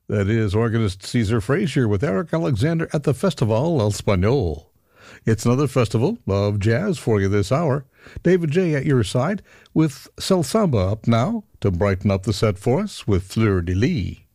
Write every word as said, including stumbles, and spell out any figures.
That is organist Caesar Frazier with Eric Alexander at the Festival El Español. It's another festival of jazz for you this hour. David J. at your side with Cel Samba up now to brighten up the set for us with Fleur de Lis.